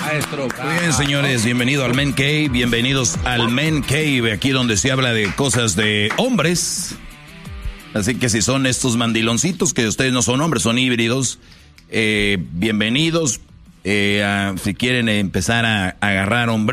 Maestro. Muy bien, señores, bienvenidos al Men Cave, bienvenidos al Men Cave, aquí donde se habla de cosas de hombres. Así que si son estos mandiloncitos, que ustedes no son hombres, son híbridos, bienvenidos. Si quieren empezar a agarrar hombres.